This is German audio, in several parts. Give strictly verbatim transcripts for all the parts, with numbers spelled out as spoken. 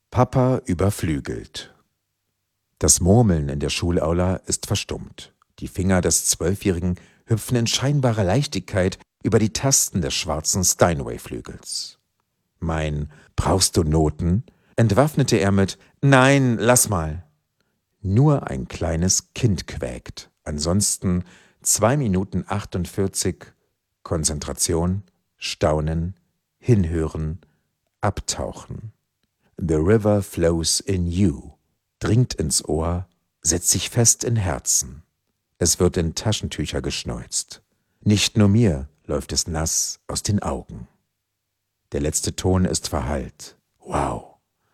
Papa überflügelt. Das Murmeln in der Schulaula ist verstummt. Die Finger des Zwölfjährigen hüpfen in scheinbarer Leichtigkeit über die Tasten des schwarzen Steinway-Flügels. Mein »Brauchst du Noten?« entwaffnete er mit »Nein, lass mal«. Nur ein kleines Kind quäkt. Ansonsten zwei Minuten achtundvierzig Konzentration, Staunen, Hinhören, Abtauchen. The river flows in you, dringt ins Ohr, setzt sich fest in Herzen. Es wird in Taschentücher geschneuzt. Nicht nur mir läuft es nass aus den Augen. Der letzte Ton ist verhallt. Wow.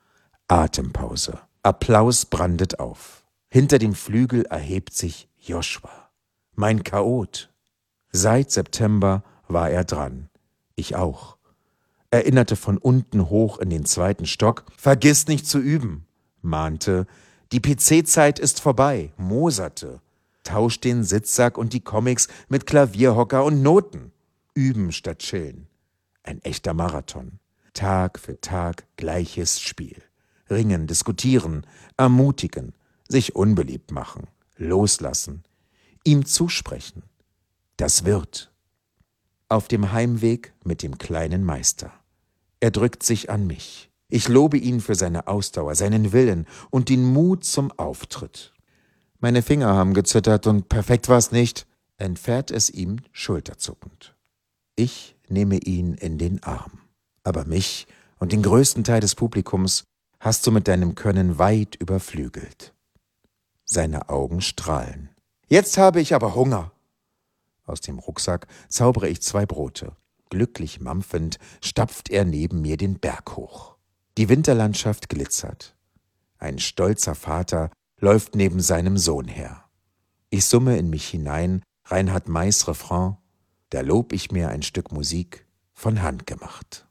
Atempause. Applaus brandet auf. Hinter dem Flügel erhebt sich Joshua. Mein Chaot. Seit September war er dran. Ich auch. Erinnerte von unten hoch in den zweiten Stock. Vergiss nicht zu üben, mahnte. Die P C-Zeit ist vorbei, moserte. Tausch den Sitzsack und die Comics mit Klavierhocker und Noten. Üben statt chillen. Ein echter Marathon. Tag für Tag gleiches Spiel. Ringen, diskutieren, ermutigen, sich unbeliebt machen, loslassen, ihm zusprechen. Das wird. Auf dem Heimweg mit dem kleinen Meister. Er drückt sich an mich. Ich lobe ihn für seine Ausdauer, seinen Willen und den Mut zum Auftritt. Meine Finger haben gezittert und perfekt war's nicht, entfährt es ihm schulterzuckend. Ich nehme ihn in den Arm. Aber mich und den größten Teil des Publikums hast du mit deinem Können weit überflügelt. Seine Augen strahlen. Jetzt habe ich aber Hunger. Aus dem Rucksack zaubere ich zwei Brote. Glücklich mampfend stapft er neben mir den Berg hoch. Die Winterlandschaft glitzert. Ein stolzer Vater läuft neben seinem Sohn her. Ich summe in mich hinein Reinhard Mays Refrain, da lob ich mir ein Stück Musik von Hand gemacht.